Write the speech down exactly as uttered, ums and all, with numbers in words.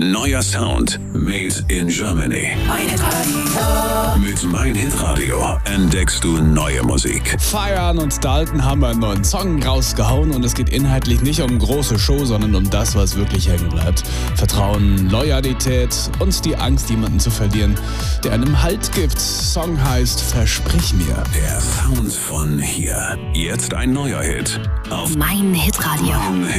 Neuer Sound. Made in Germany. Mein Hitradio. Mit Mein Hitradio entdeckst du neue Musik. Feiern und Dalton haben einen neuen Song rausgehauen und es geht inhaltlich nicht um große Show, sondern um das, was wirklich hängen bleibt. Vertrauen, Loyalität und die Angst, jemanden zu verlieren, der einem Halt gibt. Song heißt Versprich mir. Der Sound von hier. Jetzt ein neuer Hit auf Mein Hitradio. Mein